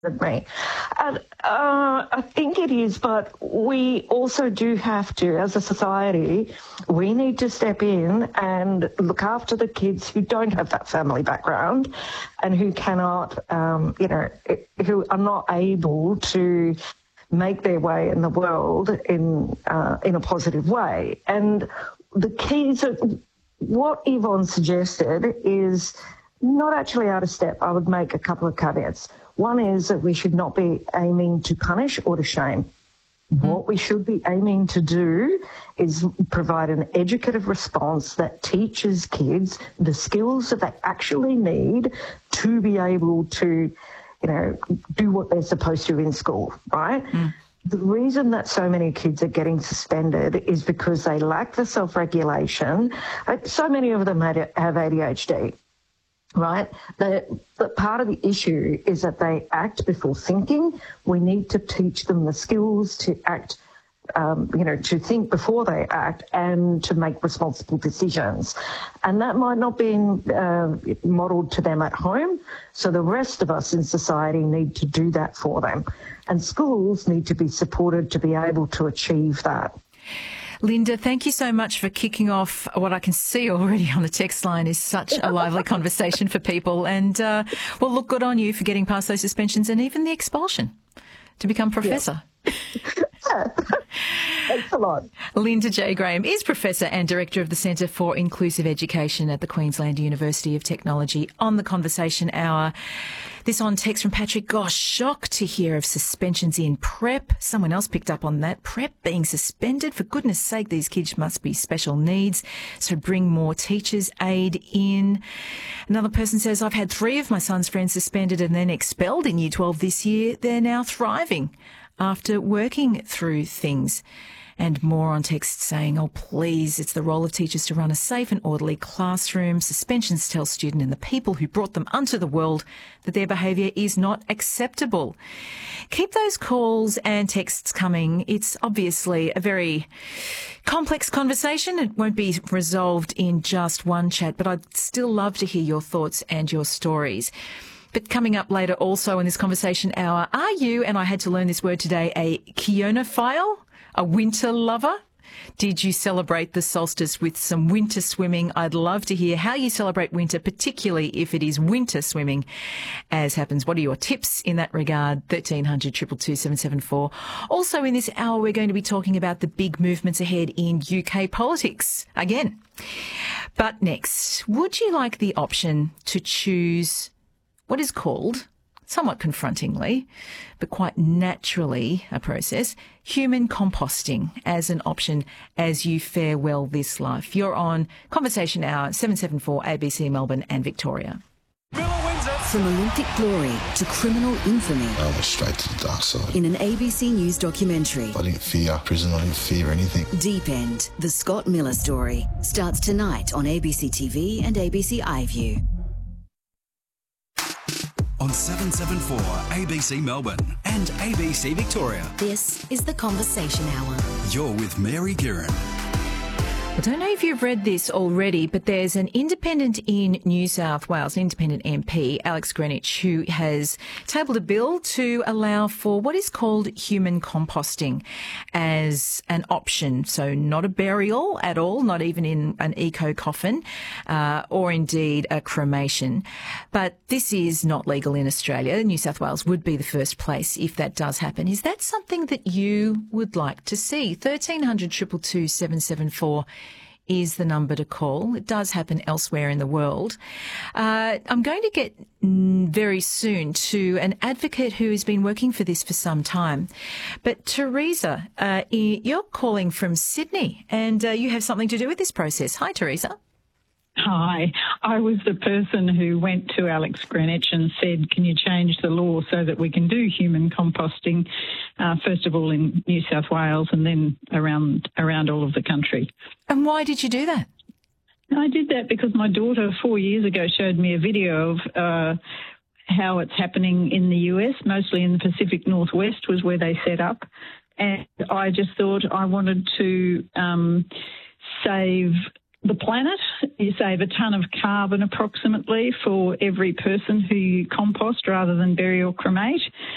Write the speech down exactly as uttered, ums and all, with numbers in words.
me. And uh, I think it is, but we also do have to, as a society, we need to step in and look after the kids who don't have that family background and who cannot, um, you know, who are not able to make their way in the world in uh, in a positive way. And the keys of what Yvonne suggested is not actually out of step. I would make a couple of caveats. One is that we should not be aiming to punish or to shame. Mm-hmm. What we should be aiming to do is provide an educative response that teaches kids the skills that they actually need to be able to, you know, do what they're supposed to in school, right? Mm. The reason that so many kids are getting suspended is because they lack the self-regulation. So many of them have A D H D. Right? The, the part of the issue is that they act before thinking. We need to teach them the skills to act, um, you know, to think before they act and to make responsible decisions. And that might not be uh, modelled to them at home. So the rest of us in society need to do that for them. And schools need to be supported to be able to achieve that. Linda, thank you so much for kicking off what I can see already on the text line is such a lively conversation for people. And, uh, well, look, good on you for getting past those suspensions and even the expulsion to become professor. Yeah. Thanks a lot. Linda J. Graham is Professor and Director of the Centre for Inclusive Education at the Queensland University of Technology. On the Conversation Hour, this on text from Patrick. Gosh, shocked to hear of suspensions in prep. Someone else picked up on that. Prep being suspended. For goodness sake, these kids must be special needs. So bring more teachers' aid in. Another person says, I've had three of my son's friends suspended and then expelled in Year twelve this year. They're now thriving after working through things. And more on text saying, oh, please, it's the role of teachers to run a safe and orderly classroom. Suspensions tell students and the people who brought them onto the world that their behaviour is not acceptable. Keep those calls and texts coming. It's obviously a very complex conversation. It won't be resolved in just one chat, but I'd still love to hear your thoughts and your stories. But coming up later also in this conversation hour, are you, and I had to learn this word today, a Keonophile? A winter lover? Did you celebrate the solstice with some winter swimming? I'd love to hear how you celebrate winter, particularly if it is winter swimming, as happens. What are your tips in that regard? thirteen hundred, two two two, seven seven four. Also in this hour, we're going to be talking about the big movements ahead in U K politics again. But next, would you like the option to choose what is called, somewhat confrontingly, but quite naturally a process, human composting as an option as you farewell this life? You're on Conversation Hour, seven seven four A B C Melbourne and Victoria. From Olympic glory to criminal infamy. I went straight to the dark side. In an A B C News documentary. I didn't fear prison, I didn't fear anything. Deep End, the Scott Miller story, starts tonight on A B C T V and A B C iView. On seven seven four A B C Melbourne and A B C Victoria. This is the Conversation Hour. You're with Mary Guerin. I don't know if you've read this already, but there's an independent in New South Wales, an independent M P, Alex Greenwich, who has tabled a bill to allow for what is called human composting as an option. So not a burial at all, not even in an eco coffin, uh, or indeed a cremation. But this is not legal in Australia. New South Wales would be the first place if that does happen. Is that something that you would like to see? thirteen hundred, two two two, seven seven four is the number to call. It does happen elsewhere in the world. Uh, I'm going to get mm, very soon to an advocate who has been working for this for some time. But Teresa, uh, you're calling from Sydney and uh, you have something to do with this process. Hi, Teresa. Hi. I was the person who went to Alex Greenwich and said, can you change the law so that we can do human composting, uh, first of all in New South Wales and then around around all of the country. And why did you do that? I did that because my daughter four years ago showed me a video of uh, how it's happening in the U S, mostly in the Pacific Northwest was where they set up. And I just thought I wanted to um, save the planet. You save a tonne of carbon approximately for every person who you compost rather than bury or cremate.